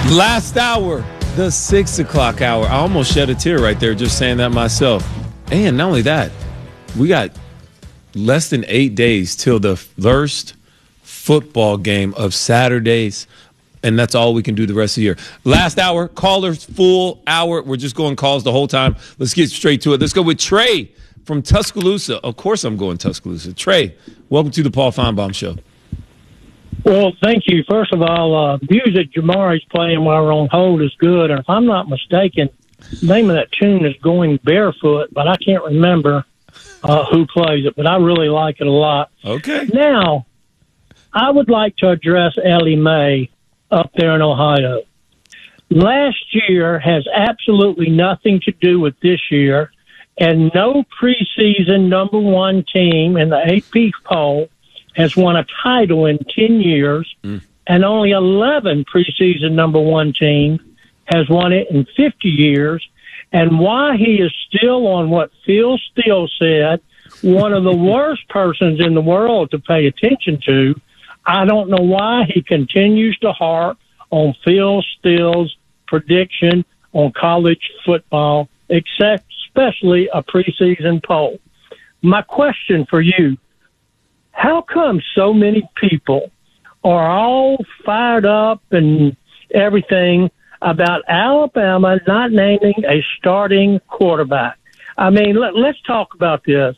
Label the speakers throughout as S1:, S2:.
S1: Last hour, the 6 o'clock hour. I almost shed a tear right there just saying that myself. And not only that, we got less than 8 days till the first football game of Saturdays, and that's all we can do the rest of the year. Last hour, callers, full hour. We're just going calls the whole time. Let's get straight to it. Let's go with Trey from Tuscaloosa. Of course I'm going Tuscaloosa. Trey, welcome to the Paul Feinbaum Show.
S2: Well, thank you. First of all, music Jamari's playing while we're on hold is good. And if I'm not mistaken, the name of that tune is Going Barefoot, but I can't remember who plays it. But I really like it a lot.
S1: Okay.
S2: Now, I would like to address Ellie Mae up there in Ohio. Last year has absolutely nothing to do with this year, and no preseason number one team in the AP poll has won a title in 10 years, and only 11 preseason number one teams has won it in 50 years. And why he is still on what Phil Steele said, one of the worst persons in the world to pay attention to, I don't know why he continues to harp on Phil Steele's prediction on college football, especially a preseason poll. My question for you, how come so many people are all fired up and everything about Alabama not naming a starting quarterback? I mean, let's talk about this.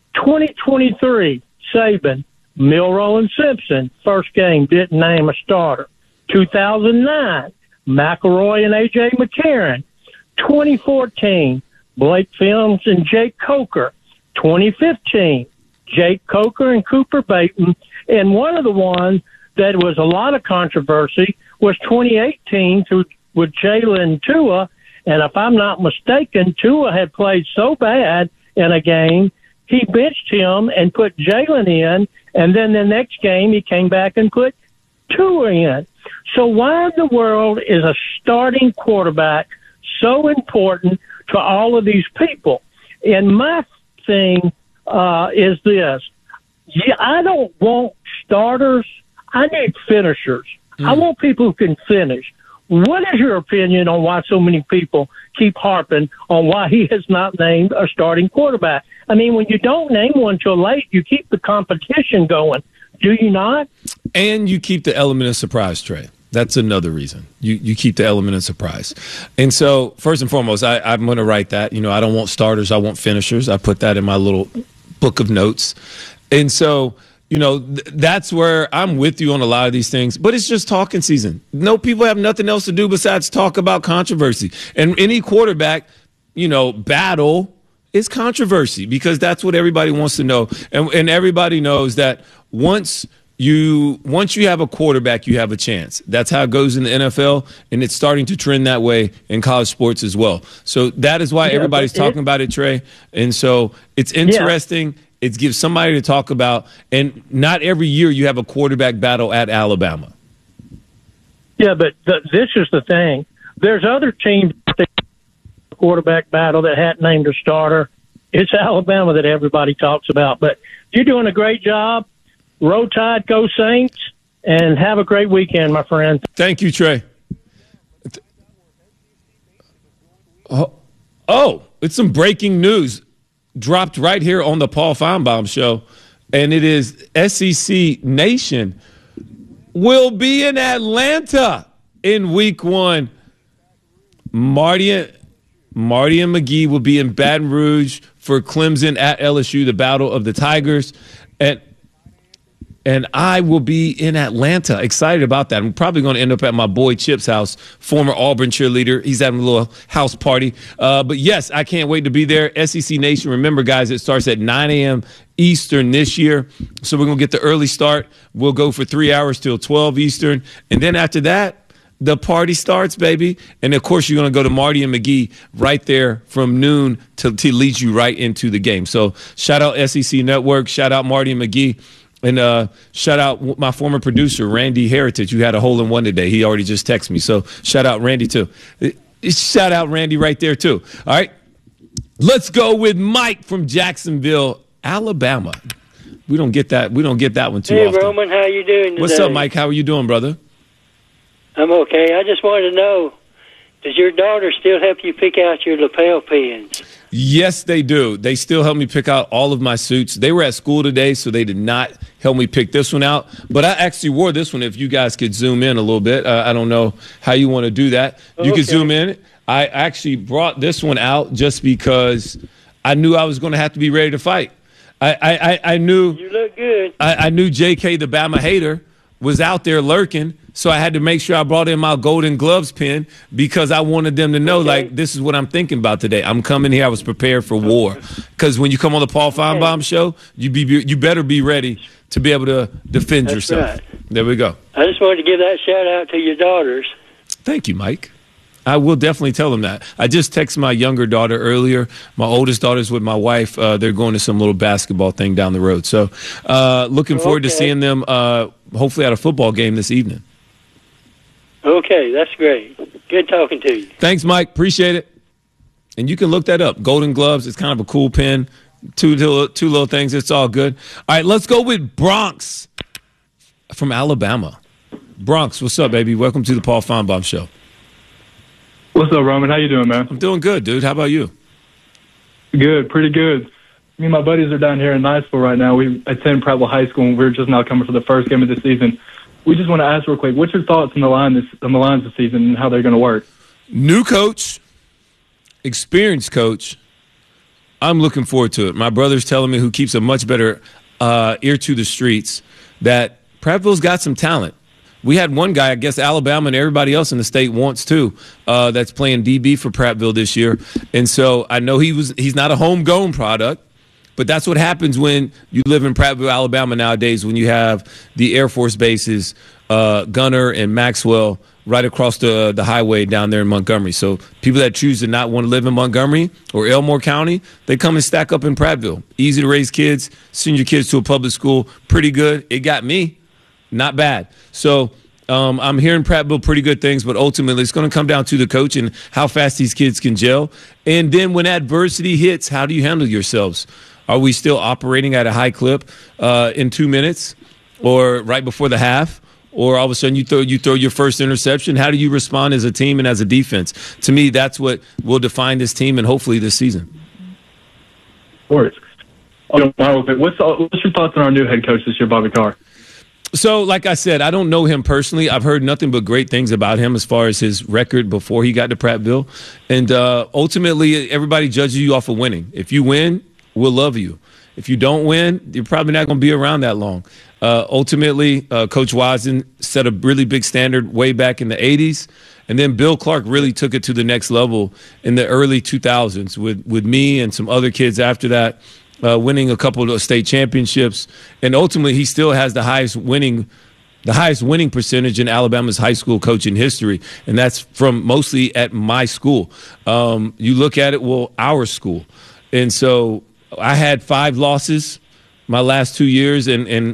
S2: 2023, Saban, Milroe and Simpson, first game, didn't name a starter. 2009, McElroy and A.J. McCarron. 2014, Blake Films and Jake Coker. 2015, Jake Coker and Cooper Baton. And one of the ones that was a lot of controversy was 2018 with Jalen Tua. And if I'm not mistaken, Tua had played so bad in a game, he benched him and put Jalen in. And then the next game, he came back and put Tua in. So why in the world is a starting quarterback so important to all of these people? And my thing is this. Yeah, I don't want starters. I need finishers. I want people who can finish. What is your opinion on why so many people keep harping on why he has not named a starting quarterback? I mean, when you don't name one till late, you keep the competition going. Do you not?
S1: And you keep the element of surprise, Trey. That's another reason. You keep the element of surprise. And so, first and foremost, I'm going to write that. You know, I don't want starters. I want finishers. I put that in my little book of notes. And so, you know, that's where I'm with you on a lot of these things. But it's just talking season. No, people have nothing else to do besides talk about controversy. And any quarterback, you know, battle is controversy because that's what everybody wants to know. And everybody knows that once you have a quarterback, you have a chance. That's how it goes in the NFL, and it's starting to trend that way in college sports as well. So that is why everybody's talking about it, Trey. And so it's interesting. Yeah. It gives somebody to talk about, and not every year you have a quarterback battle at Alabama.
S2: Yeah, but this is the thing. There's other teams quarterback battle that hadn't named a starter. It's Alabama that everybody talks about. But you're doing a great job. Roll Tide, go Saints, and have a great weekend, my friend.
S1: Thank you, Trey. Oh, it's some breaking news dropped right here on the Paul Feinbaum Show, and it is SEC Nation will be in Atlanta in Week 1. Marty and McGee will be in Baton Rouge for Clemson at LSU, the Battle of the Tigers. And I will be in Atlanta. Excited about that. I'm probably going to end up at my boy Chip's house, former Auburn cheerleader. He's having a little house party. But, yes, I can't wait to be there. SEC Nation, remember, guys, it starts at 9 a.m. Eastern this year. So we're going to get the early start. We'll go for 3 hours till 12 Eastern. And then after that, the party starts, baby. And, of course, you're going to go to Marty and McGee right there from noon to lead you right into the game. So shout out SEC Network. Shout out Marty and McGee. And shout out my former producer, Randy Heritage, who had a hole-in-one today. He already just texted me. So shout out Randy, too. Shout out Randy right there, too. All right. Let's go with Mike from Jacksonville, Alabama. We don't get that one too often.
S3: Hey, Roman, how you doing today?
S1: What's up, Mike? How are you doing, brother?
S3: I'm okay. I just wanted to know, does your daughter still help you pick out your lapel pins?
S1: Yes, they do. They still help me pick out all of my suits. They were at school today, so they did not help me pick this one out. But I actually wore this one. If you guys could zoom in a little bit, I don't know how you want to do that. You can zoom in. I actually brought this one out just because I knew I was going to have to be ready to fight. I knew
S3: you look good.
S1: I knew J.K. the Bama hater was out there lurking, so I had to make sure I brought in my Golden Gloves pin because I wanted them to know, like, this is what I'm thinking about today. I'm coming here. I was prepared for war. Because when you come on the Paul Feinbaum show, you better be ready to be able to defend yourself.
S3: Right.
S1: There we go.
S3: I just wanted to give that shout out to your daughters.
S1: Thank you, Mike. I will definitely tell them that. I just texted my younger daughter earlier. My oldest daughter's with my wife. They're going to some little basketball thing down the road. So looking forward to seeing them hopefully at a football game this evening.
S3: Okay, that's great. Good talking to you.
S1: Thanks, Mike. Appreciate it. And you can look that up. Golden Gloves. It's kind of a cool pin. Two little things. It's all good. All right, let's go with Bronx from Alabama. Bronx, what's up, baby? Welcome to the Paul Feinbaum Show.
S4: What's up, Roman? How you doing, man?
S1: I'm doing good, dude. How about you?
S4: Good, pretty good. Me and my buddies are down here in Niceville right now. We attend Prattville High School, and we're just now coming for the first game of the season. We just want to ask real quick, what's your thoughts on the lines this season and how they're going to work?
S1: New coach, experienced coach. I'm looking forward to it. My brother's telling me, who keeps a much better ear to the streets, that Prattville's got some talent. We had one guy, I guess Alabama and everybody else in the state wants too, that's playing DB for Prattville this year. And so I know he's not a homegrown product, but that's what happens when you live in Prattville, Alabama nowadays, when you have the Air Force bases, Gunner and Maxwell, right across the highway down there in Montgomery. So people that choose to not want to live in Montgomery or Elmore County, they come and stack up in Prattville. Easy to raise kids, send your kids to a public school, pretty good. It got me. Not bad. So I'm hearing Prattville pretty good things, but ultimately it's going to come down to the coach and how fast these kids can gel. And then when adversity hits, how do you handle yourselves? Are we still operating at a high clip in 2 minutes or right before the half? Or all of a sudden you throw your first interception? How do you respond as a team and as a defense? To me, that's what will define this team and hopefully this season.
S4: Of course. What's your thoughts on our new head coach this year, Bobby Carr?
S1: So, like I said, I don't know him personally. I've heard nothing but great things about him as far as his record before he got to Prattville. And ultimately, everybody judges you off of winning. If you win, we'll love you. If you don't win, you're probably not going to be around that long. Ultimately, Coach Wazin set a really big standard way back in the 80s. And then Bill Clark really took it to the next level in the early 2000s with me and some other kids after that. Winning a couple of state championships, and ultimately he still has the highest winning percentage in Alabama's high school coaching history, and that's from mostly at my school. You look at it, our school, and so I had 5 losses my last 2 years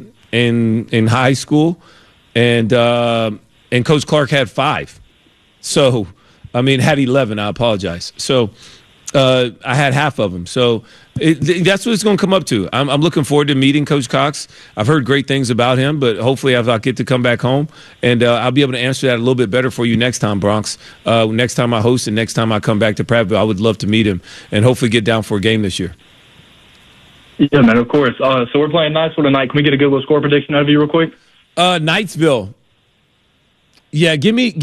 S1: in high school, and Coach Clark had 5. So, I mean, had 11. I apologize. So. I had half of them. So that's what it's going to come up to. I'm looking forward to meeting Coach Cox. I've heard great things about him, but hopefully I'll get to come back home, and I'll be able to answer that a little bit better for you next time, Bronx. Next time I host and next time I come back to Prattville, I would love to meet him and hopefully get down for a game this year.
S4: Yeah, man, of course. So we're playing Niceville tonight. Can we get a good little score prediction out of you real quick?
S1: Knightsville. Yeah, give me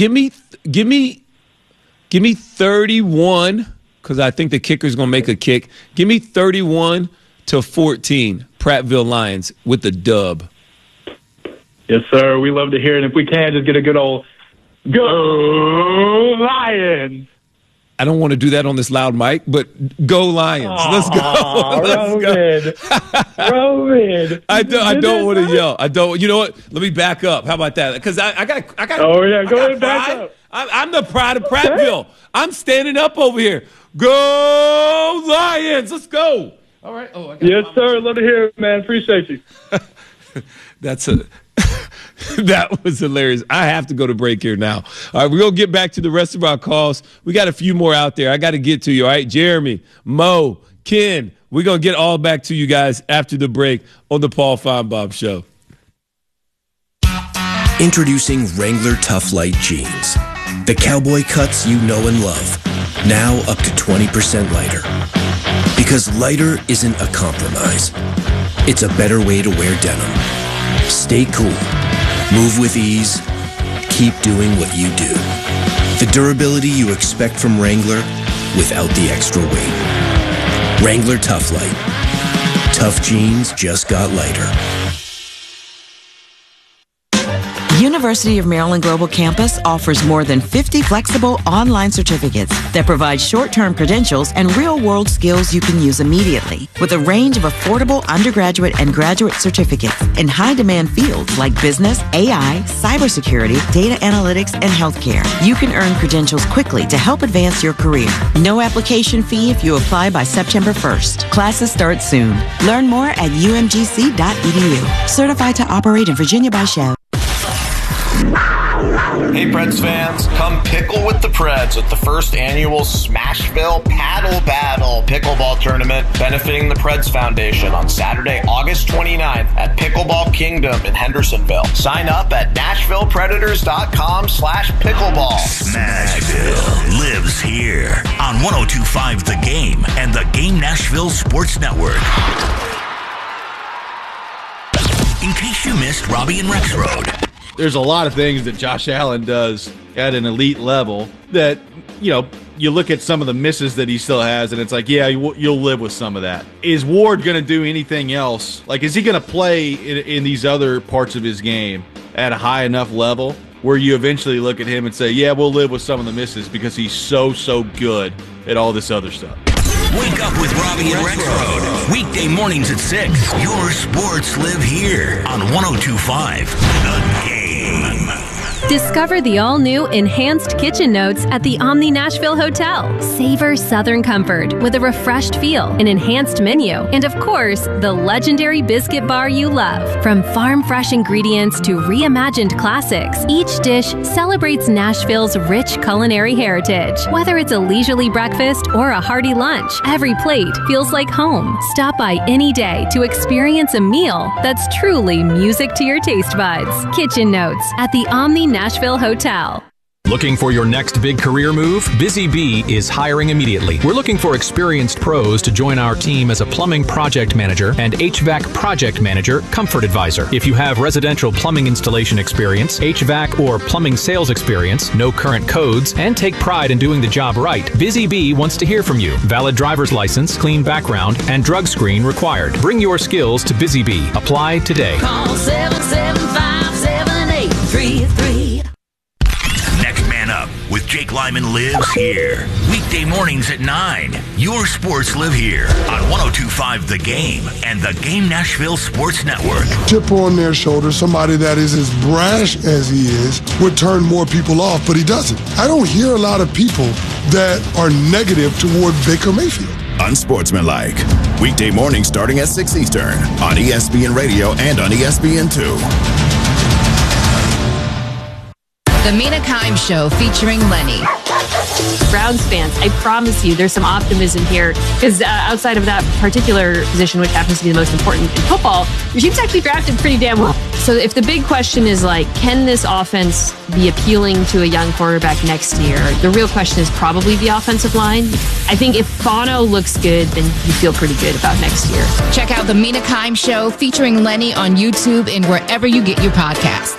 S1: 31. Because I think the kicker's going to make a kick. Give me 31-14, Prattville Lions with the dub.
S4: Yes, sir. We love to hear it. If we can, just get a good old go Lions.
S1: I don't want to do that on this loud mic, but go Lions. Let's go.
S4: Roman.
S1: I don't want to yell. I don't. You know what? Let me back up. How about that? Because I got.
S4: Oh, yeah. Go ahead and back up.
S1: I'm the pride of Prattville. I'm standing up over here. Go Lions! Let's go. All right. Oh,
S4: yes, sir. Love to hear it, man. Appreciate you.
S1: That was hilarious. I have to go to break here now. All right, we're going to get back to the rest of our calls. We got a few more out there. I got to get to you, all right? Jeremy, Mo, Ken, we're going to get all back to you guys after the break on the Paul Feinbaum Show.
S5: Introducing Wrangler Tough Light Jeans. The cowboy cuts you know and love. Now up to 20% lighter. Because lighter isn't a compromise. It's a better way to wear denim. Stay cool. Move with ease. Keep doing what you do. The durability you expect from Wrangler without the extra weight. Wrangler Tough Light. Tough jeans just got lighter.
S6: University of Maryland Global Campus offers more than 50 flexible online certificates that provide short-term credentials and real-world skills you can use immediately. With a range of affordable undergraduate and graduate certificates in high-demand fields like business, AI, cybersecurity, data analytics, and healthcare, you can earn credentials quickly to help advance your career. No application fee if you apply by September 1st. Classes start soon. Learn more at umgc.edu. Certified to operate in Virginia by Shell.
S7: Hey Preds fans, come pickle with the Preds at the first annual Smashville Paddle Battle pickleball tournament benefiting the Preds Foundation on Saturday, August 29th at Pickleball Kingdom in Hendersonville. Sign up at NashvillePredators.com/pickleball.
S8: Smashville lives here on 102.5 The Game and the Game Nashville Sports Network. In case you missed Robbie and Rexroad.
S9: There's a lot of things that Josh Allen does at an elite level that, you know, you look at some of the misses that he still has, and it's like, yeah, you'll live with some of that. Is Ward going to do anything else? Like, is he going to play in these other parts of his game at a high enough level where you eventually look at him and say, yeah, we'll live with some of the misses because he's so good at all this other stuff?
S8: Wake up with Robbie and Rexroad. Weekday mornings at 6. Your sports live here on 102.5 The Game.
S10: Discover the all-new Enhanced Kitchen Notes at the Omni Nashville Hotel. Savor Southern comfort with a refreshed feel, an enhanced menu, and of course, the legendary biscuit bar you love. From farm-fresh ingredients to reimagined classics, each dish celebrates Nashville's rich culinary heritage. Whether it's a leisurely breakfast or a hearty lunch, every plate feels like home. Stop by any day to experience a meal that's truly music to your taste buds. Kitchen Notes at the Omni Nashville Hotel.
S11: Looking for your next big career move? Busy Bee is hiring immediately. We're looking for experienced pros to join our team as a plumbing project manager and HVAC project manager, comfort advisor. If you have residential plumbing installation experience, HVAC or plumbing sales experience, no current codes, and take pride in doing the job right, Busy Bee wants to hear from you. Valid driver's license, clean background, and drug screen required. Bring your skills to Busy Bee. Apply today.
S12: Call 775-7833.
S8: Next Man Up with Jake Lyman lives here. Weekday mornings at 9. Your sports live here on 102.5 The Game and the Game Nashville Sports Network.
S13: Chip on their shoulder, somebody that is as brash as he is would turn more people off, but he doesn't. I don't hear a lot of people that are negative toward Baker Mayfield.
S14: Unsportsmanlike. Weekday mornings starting at 6 Eastern on ESPN Radio and on ESPN2.
S15: The Mina Kimes Show featuring Lenny.
S16: Browns fans, I promise you there's some optimism here because outside of that particular position, which happens to be the most important in football, your team's actually drafted pretty damn well. So if the big question is like, can this offense be appealing to a young quarterback next year? The real question is probably the offensive line. I think if Fano looks good, then you feel pretty good about next year.
S15: Check out The Mina Kimes Show featuring Lenny on YouTube and wherever you get your podcasts.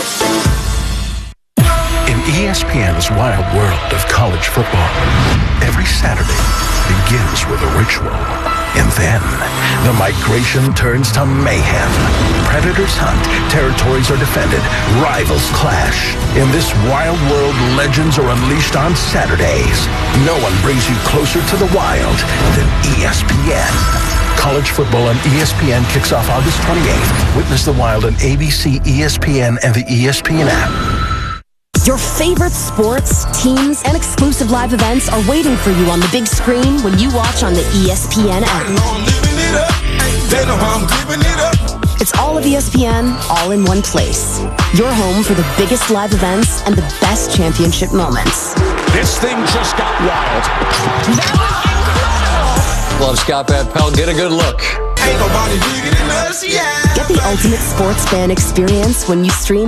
S17: ESPN's wild world of college football. Every Saturday begins with a ritual. And then the migration turns to mayhem. Predators hunt, territories are defended, rivals clash. In this wild world, legends are unleashed on Saturdays. No one brings you closer to the wild than ESPN. College football on ESPN kicks off August 28th. Witness the wild on ABC, ESPN, and the ESPN app.
S18: Your favorite sports, teams, and exclusive live events are waiting for you on the big screen when you watch on the ESPN app. It's all of ESPN, all in one place. Your home for the biggest live events and the best championship moments.
S19: This thing just got wild.
S20: Love Scott Van Pelt. Get a good look.
S18: Get the ultimate sports fan experience when you stream